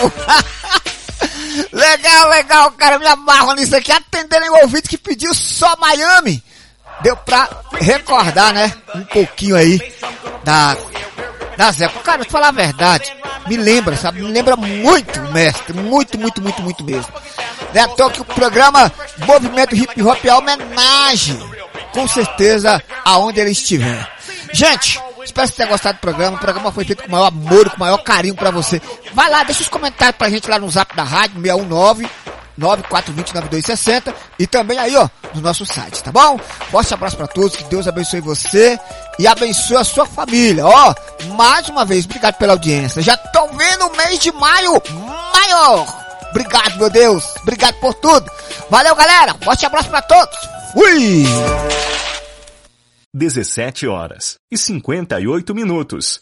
Legal, cara, me amarro nisso aqui, atendendo o ouvinte que pediu só Miami. Deu pra recordar, né, um pouquinho aí das épocas. Cara, pra falar a verdade, me lembra, sabe, me lembra muito, mestre, muito mesmo. É à toa que o programa Movimento Hip Hop é homenagem, com certeza, aonde ele estiver. Gente, espero que você tenha gostado do programa. O programa foi feito com o maior amor, com o maior carinho pra você. Vai lá, deixa os comentários pra gente lá no zap da rádio, 619-9420-9260 e também aí, ó, no nosso site, tá bom? Forte abraço pra todos, que Deus abençoe você e abençoe a sua família, ó. Mais uma vez, obrigado pela audiência. Já tô vendo o mês de maio maior. Obrigado, meu Deus. Obrigado por tudo. Valeu, galera. Forte abraço pra todos. Fui! 17h58.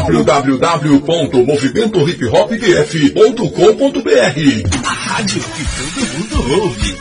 www.movimentohiphopdf.com.br. A rádio que todo mundo ouve.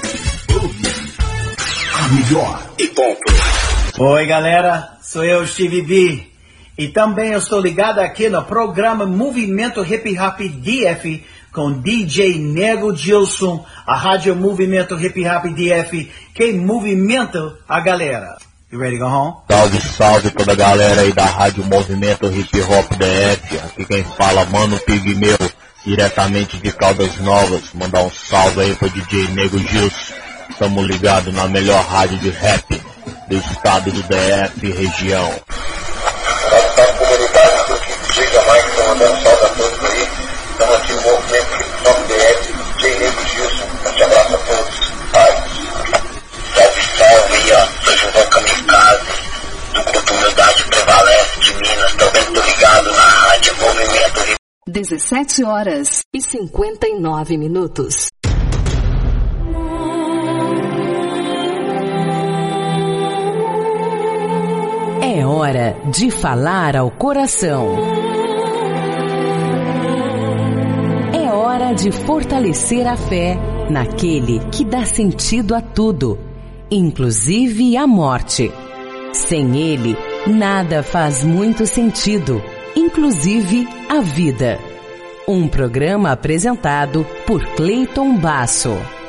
A melhor e ponto. Oi, galera. Sou eu, Stevie B. E também eu estou ligado aqui no programa Movimento Hip Hop DF com DJ Nego Gilson, a rádio Movimento Hip Hop DF, que movimenta a galera. You ready to go home? Salve toda a galera aí da rádio Movimento Hip Hop DF. Aqui quem fala, Mano Pigmeu, diretamente de Caldas Novas. Mandar um salve aí pro DJ Nego Gilson. Tamo ligado na melhor rádio de rap do estado do DF região. Salve comunidade, tô aqui DJ Jamaica, tô mandando um salve a todos aí. Estamos aqui no Movimento Hip Hop DF, DJ Nego Gilson. Um abraço a todos. Salve aí, ó. Sou João Kamikaze, do grupo Humildade Prevalece de Minas. Também tô ligado na rádio Movimento Hip. 17h59. É hora de falar ao coração. É hora de fortalecer a fé naquele que dá sentido a tudo, inclusive a morte. Sem ele, nada faz muito sentido, inclusive a vida. Um programa apresentado por Cleiton Basso.